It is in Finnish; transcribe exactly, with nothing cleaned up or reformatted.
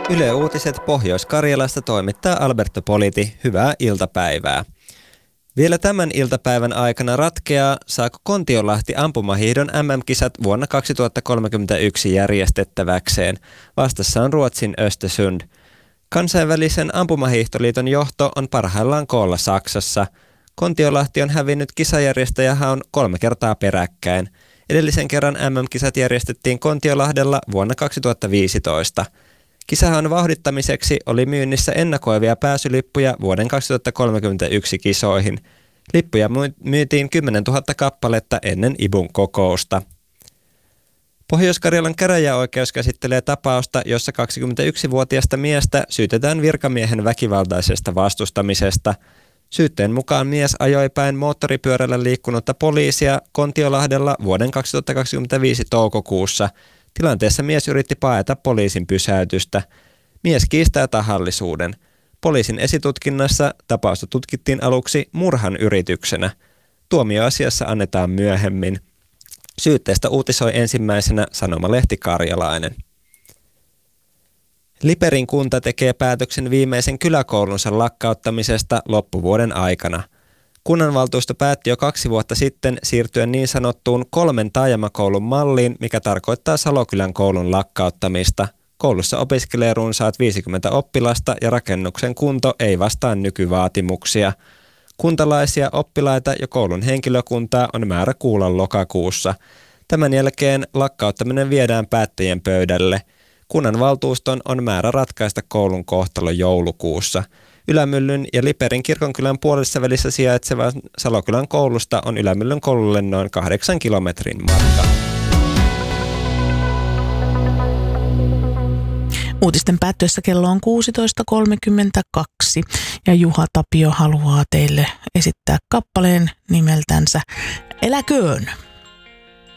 Yle Uutiset Pohjois-Karjalasta toimittaa Alberto Politi. Hyvää iltapäivää. Vielä tämän iltapäivän aikana ratkeaa, saako Kontiolahti ampumahiihdon M M-kisat vuonna kaksituhattakolmekymmentäyksi järjestettäväkseen. Vastassa on Ruotsin Östersund. Kansainvälisen ampumahiihtoliiton johto on parhaillaan koolla Saksassa. Kontiolahti on hävinnyt kisajärjestäjähaun kolme kertaa peräkkäin. Edellisen kerran M M-kisat järjestettiin Kontiolahdella vuonna kaksituhattaviisitoista. Kisahaun vauhdittamiseksi oli myynnissä ennakoivia pääsylippuja vuoden kaksituhattakolmekymmentäyksi kisoihin. Lippuja myytiin kymmenentuhatta kappaletta ennen I B U:n kokousta. Pohjois-Karjalan käräjäoikeus käsittelee tapausta, jossa kaksikymmentäyksivuotiasta miestä syytetään virkamiehen väkivaltaisesta vastustamisesta. Syytteen mukaan mies ajoi päin moottoripyörällä liikkunutta poliisia Kontiolahdella vuoden kaksituhattakaksikymmentäviisi toukokuussa. Tilanteessa mies yritti paeta poliisin pysäytystä. Mies kiistää tahallisuuden. Poliisin esitutkinnassa tapausta tutkittiin aluksi murhan yrityksenä. Tuomioasiassa annetaan myöhemmin. Syytteestä uutisoi ensimmäisenä sanomalehti Karjalainen. Liperin kunta tekee päätöksen viimeisen kyläkoulunsa lakkauttamisesta loppuvuoden aikana. Kunnanvaltuusto päätti jo kaksi vuotta sitten siirtyä niin sanottuun kolmen taajamakoulun malliin, mikä tarkoittaa Salokylän koulun lakkauttamista. Koulussa opiskelee runsaat viisikymmentä oppilasta ja rakennuksen kunto ei vastaa nykyvaatimuksia. Kuntalaisia, oppilaita ja koulun henkilökuntaa on määrä kuulla lokakuussa. Tämän jälkeen lakkauttaminen viedään päättäjien pöydälle. Kunnanvaltuuston on määrä ratkaista koulun kohtalo joulukuussa. Ylämyllyn ja Liperin kirkonkylän puolessa välissä sijaitseva Salokylän koulusta on Ylämyllyn koululle noin kahdeksan kilometrin matka. Uutisten päättyessä kello on kuusitoista kolmekymmentäkaksi ja Juha Tapio haluaa teille esittää kappaleen nimeltänsä Eläköön.